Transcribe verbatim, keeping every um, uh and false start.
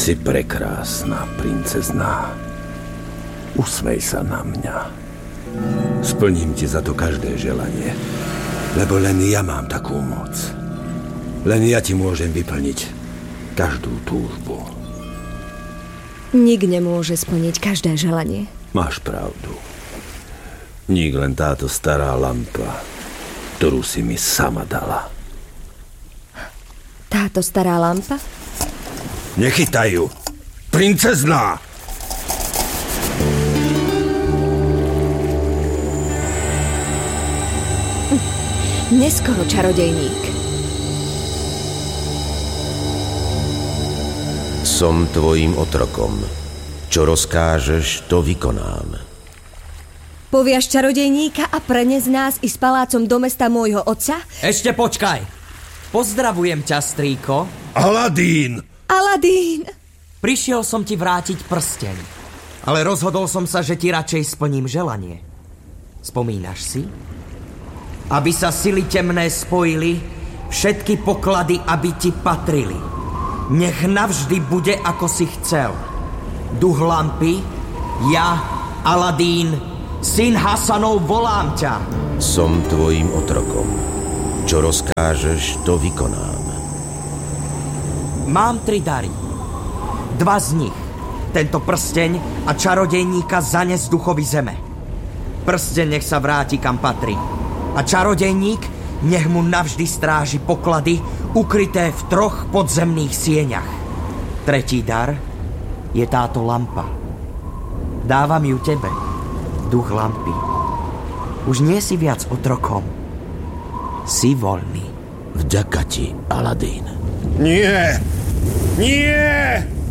Si prekrásna, princezná. Usmej sa na mňa. Splním ti za to každé želanie. Lebo len ja mám takú moc. Len ja ti môžem vyplniť každú túžbu. Nik nemôže splniť každé želanie. Máš pravdu. Nik, len táto stará lampa, ktorú si mi sama dala. Táto stará lampa? Nechytaj ju! Princezná! Neskoro, čarodejník. Som tvojim otrokom. Čo rozkážeš, to vykonám. Poviaš čarodejníka a prenes nás i s palácom do mesta môjho otca? Ešte počkaj. Pozdravujem ťa, strýko. Aladín! Aladín! Prišiel som ti vrátiť prsteň. Ale rozhodol som sa, že ti radšej splním želanie. Spomínaš si? Aby sa sily temné spojili, všetky poklady, aby ti patrili. Nech navždy bude, ako si chcel. Duch lampy, ja, Aladín, syn Hasanov, volám ťa. Som tvojim otrokom. Čo rozkážeš, to vykonám. Mám tri dary. Dva z nich. Tento prsteň a čarodejníka zanes duchovi zeme. Prsteň nech sa vráti, kam patrí. A čarodejník nech mu navždy stráži poklady ukryté v troch podzemných sieňach. Tretí dar je táto lampa. Dávam ju tebe, duch lampy. Už nie si viac otrokom. Si voľný. Vďaka ti, Aladín. Nie! Nie!